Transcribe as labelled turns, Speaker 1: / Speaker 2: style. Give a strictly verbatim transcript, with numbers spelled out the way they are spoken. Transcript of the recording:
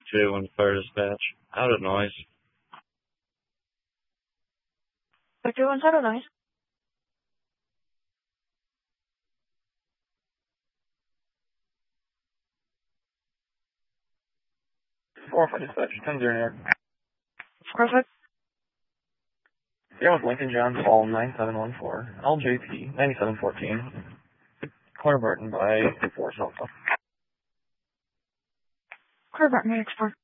Speaker 1: two one fire dispatch. Out of noise.
Speaker 2: Victor one's out of noise.
Speaker 3: four five dispatch, ten zero New York.
Speaker 2: Perfect.
Speaker 3: Yeah, with Lincoln John Paul nine seven one four, L J P ninety-seven fourteen, Corner Barton by four Salsa.
Speaker 2: Corner Barton, export.